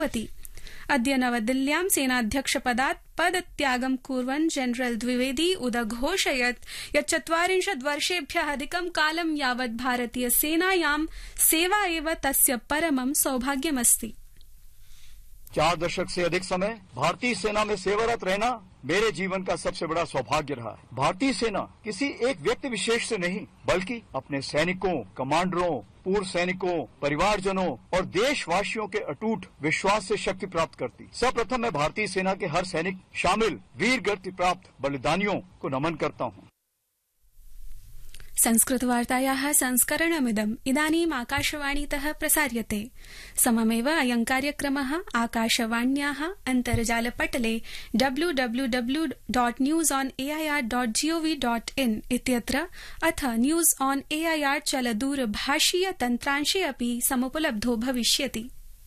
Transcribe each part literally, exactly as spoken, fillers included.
अद्य नवदिल्ल्यां सेनाध्यक्षपदात् पदत्यागं कुर्वन् जनरल द्विवेदी उदघोषयत् यत् चत्वारिंशत् वर्षेभ्यः अधिकं कालं यावत् भारतीय सेनायां सेवा एव तस्य परमं सौभाग्यमस्ति। चार दशक से अधिक समय भारतीय सेना में सेवारत रहना मेरे जीवन का सबसे बड़ा सौभाग्य रहा है। भारतीय सेना किसी एक व्यक्ति विशेष से नहीं, बल्कि अपने सैनिकों, कमांडरों, पूर्व सैनिकों, परिवारजनों और देशवासियों के अटूट विश्वास से शक्ति प्राप्त करती। सर्वप्रथम मैं भारतीय सेना के हर सैनिक शामिल वीर गति प्राप्त बलिदानियों को नमन करता हूँ। संस्कृतवार्तायाः संस्करणमिदम् इदानीम् आकाशवाणीतः प्रसार्यते। सममेव अयं कार्यक्रमः आकाशवाण्याः अन्तर्जालपटले W W W dot news on A I R dot gov dot in इत्यत्र अथ news on A I R चलदूरभाषीय तन्त्रांशे अपि समुपलब्धो भविष्यति।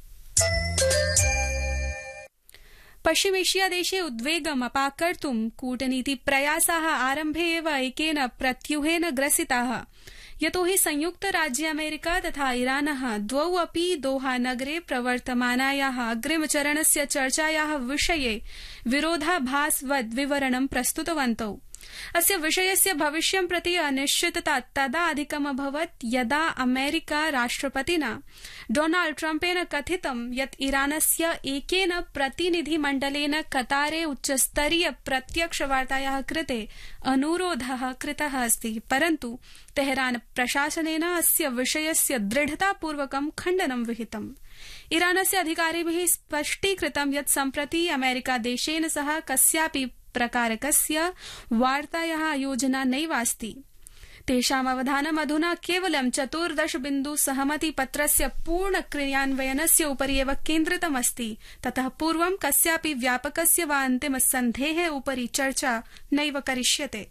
पश्चिमेशियादेशे उद्वेगम् अपाकर्तुं कूटनीति प्रयासाः आरम्भे एव एकेन प्रत्यूहेन ग्रसिताः, यतोहि संयुक्त राज्य अमेरिका तथा ईरानः द्वौ अपि दोहा नगरे प्रवर्तमानायाः अग्रिमचरणस्य चर्चायाः विषये विरोधाभासवद् विवरणं प्रस्तुतवन्तौ। अस्य विषयस्य भविष्यं प्रति अनिश्चितता तदा अधिकमभवत् यदा अमेरिका राष्ट्रपतिना डोनाल्ड ट्रम्पेन कथितं यत् ईरानस्य एकेन प्रतिनिधिमण्डलेन कतारे उच्चस्तरीय प्रत्यक्षवार्तायाः कृते अनुरोधः कृतः अस्ति, परन्तु तेहरान प्रशासनेन अस्य विषयस्य दृढतापूर्वकं खण्डनं विहितम्। ईरानस्य अधिकारिभिः स्पष्टीकृतं यत् सम्प्रति अमेरिकादेशेन सह कस्यापि प्रकारकस्य वार्तायाः योजना नैवास्ति। तेषाम् अवधानम् अधुना केवलं चतुर्दश बिन्दु सहमति पत्रस्य पूर्ण क्रियान्वयनस्य उपरि एव केन्द्रितमस्ति। ततः पूर्वं कस्यापि व्यापकस्य वा अन्तिम सन्धेः उपरि चर्चा नैव करिष्यते।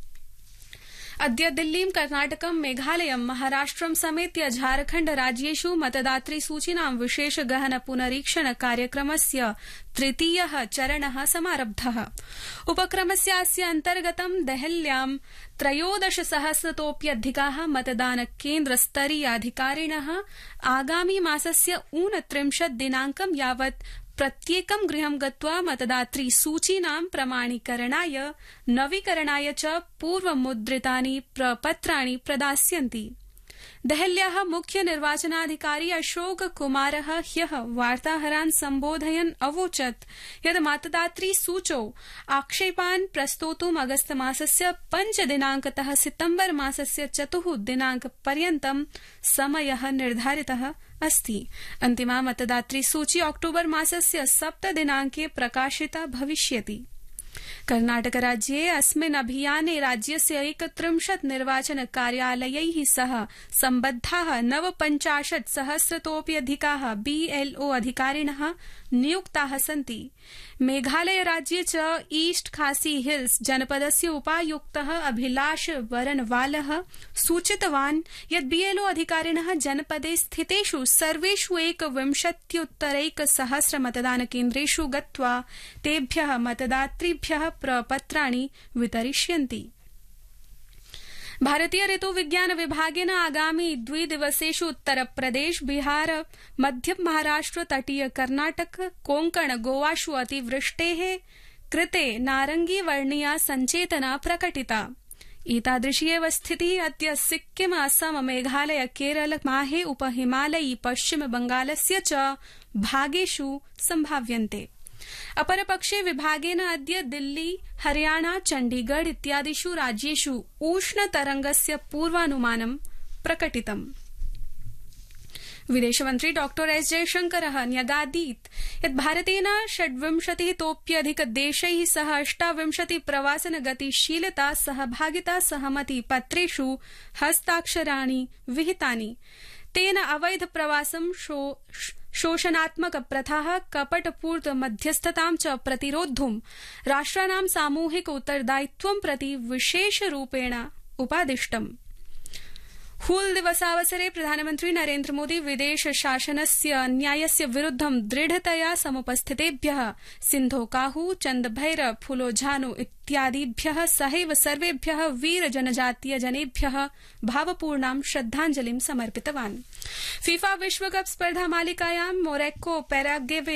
अद्य दिल्लीं, कर्णाटकं, मेघालयं, महाराष्ट्रं समेत्य झारखण्ड राज्येषु मतदातृसूचीनां विशेष गहन पुनरीक्षण कार्यक्रमस्य तृतीयः चरणः समारब्धः। उपक्रमस्यास्य अन्तर्गतं देहल्यां त्रयोदश सहस्रतोऽप्यधिकाः मतदान केन्द्र स्तरीयाधिकारिणः आगामि मासस्य ऊनत्रिंशत् दिनाङ्कं यावत् प्रत्येकं गृहं गत्वा मतदातृसूचीनां प्रमाणीकरणाय, नवीकरणाय च पूर्वमुद्रितानि प्रपत्राणि प्रदास्यन्ति। देहल्याः मुख्य निर्वाचनाधिकारी अशोक कुमारः ह्यः वार्ताहरान् सम्बोधयन् अवोचत् यत् मतदातृसूचौ आक्षेपान् प्रस्तोतुम् अगस्त मासस्य पंच दिनांकतः सितम्बर मासस्य चतुः दिनांक पर्यन्तं समयः निर्धारितः अस्ति। अन्तिमा मतदातृसूची अक्टोबर मासस्य सप्त दिनांके प्रकाशिता भविष्यति। कर्णाटक राज्ये अस्मिन् अभियाने राज्यस्य एकत्रिंशत् निर्वाचन कार्यालयैः सह सम्बद्धाः नवपञ्चाशत् सहस्रतोऽप्यधिकाः बीएलओ अधिकारिणः नियुक्ताः सन्ति। मेघालय राज्ये च ईस्ट खासी हिल्स जनपदस्य उपायुक्तः अभिलाष वरनवालः सूचितवान् यत् बीएलओ अधिकारिणः जनपदे स्थितेषु सर्वेषु एकविंशत्युत्तरैकसहस्र मतदान केन्द्रेषु गत्वा तेभ्यः मतदातृभ्यः प्रपत्राणि वितरिष्यन्ति। भारतीय ऋतु विज्ञान विभागेन आगामि द्विदिवसेषु उत्तरप्रदेश, बिहार, मध्य महाराष्ट्र, तटीय कर्नाटक, कोंकण, गोवाषु अतिवृष्टेः कृते नारंगी वर्णीया सञ्चेतना प्रकटिता। एतादृशी एव स्थितिः अद्य सिक्किम, असम, मेघालय, केरल, माहे, उपहिमालयी, पश्चिम बंगालस्य च भागेषु सम्भाव्यन्ते। अपरपक्षे विभागेन अद्य दिल्ली, हरियाणा, चण्डीगढ़ इत्यादिषु राज्येषु उष्णतरंगस्य पूर्वानुमानं प्रकटितम्। विदेशमन्त्री डॉक्टर एस जयशंकरः न्यगादीत् यत् भारतेन षड्विंशतितोऽप्यधिक देशैः सह अष्टाविंशति प्रवासन गतिशीलता सहभागिता सहमति पत्रेषु हस्ताक्षराणि विहितानि। तेन अवैध प्रवासं शोषणात्मक प्रथाः, कपटपूर्त मध्यस्थतां च प्रतिरोद्धुं राष्ट्राणां सामूहिक उत्तरदायित्वं प्रति विशेषरूपेण उपादिष्टम्। हूल दिवसावसरे प्रधानमन्त्री नरेन्द्र मोदी विदेश शासनस्य अन्यायस्य विरुद्धं दृढतया समुपस्थितेभ्यः सिन्धो काहू चन्दभैरव फूलो झानो इत्यादिभ्यः सहैव सर्वेभ्यः वीर जनजातीय जनेभ्यः भावपूर्णां श्रद्धाञ्जलिं समर्पितवान्। फीफा विश्वकप स्पर्धा मालिकायां मोरक्को पैराग्वे